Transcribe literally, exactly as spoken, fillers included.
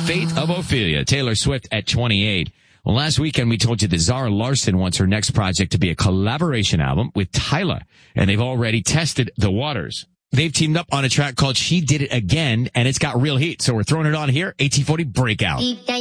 Fate of Ophelia, Taylor Swift at twenty-eight. Well, last weekend we told you that Zara Larsson wants her next project to be a collaboration album with Tyla, and they've already tested the waters. They've teamed up on a track called She Did It Again, and it's got real heat, so we're throwing it on here. eighteen forty Breakout.